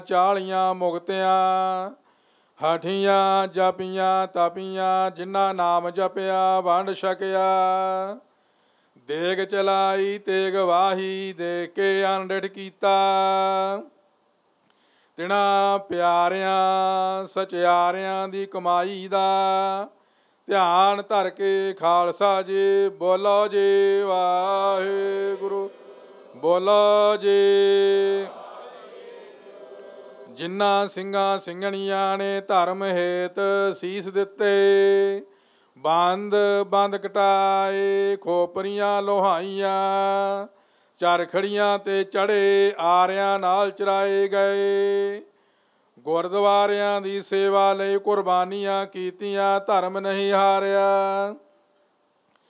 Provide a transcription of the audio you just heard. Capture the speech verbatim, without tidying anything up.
ਚਾਲੀਆਂ ਮੁਕਤਿਆਂ, ਹਠੀਆਂ ਜਪੀਆਂ ਤਪੀਆਂ, ਜਿਨ੍ਹਾਂ ਨਾਮ ਜਪਿਆ ਵੰਡ ਛਕਿਆ। ਦੇਗ ਚਲਾਈ ਤੇਗ ਵਾਹੀ, ਦੇ ਕੇ ਅਣਡਿਠ ਕੀਤਾ। ਤਿਨਾਂ ਪਿਆਰਿਆਂ ਸਚਿਆਰਿਆਂ ਦੀ ਕਮਾਈ ਦਾ, ਧਿਆਨ ਧਰ ਕੇ ਖਾਲਸਾ ਜੀ ਬੋਲੋ ਜੀ ਵਾਹਿਗੁਰੂ, ਬੋਲੋ ਜੀ। ਜਿਨ੍ਹਾਂ ਸਿੰਘਾਂ ਸਿੰਘਣੀਆਂ ਨੇ ਧਰਮ ਹੇਤ ਸੀਸ ਦਿੱਤੇ, ਬੰਦ ਬੰਦ ਕਟਾਏ, ਖੋਪਰੀਆਂ ਲੋਹਾਈਆਂ, ਚਰਖੜੀਆਂ ਤੇ ਚੜ੍ਹੇ, ਆਰਿਆਂ ਨਾਲ ਚਰਾਏ ਗਏ। ਗੁਰਦੁਆਰਿਆਂ ਦੀ ਸੇਵਾ ਲਈ ਕੁਰਬਾਨੀਆਂ ਕੀਤੀਆਂ, ਧਰਮ ਨਹੀਂ ਹਾਰਿਆ।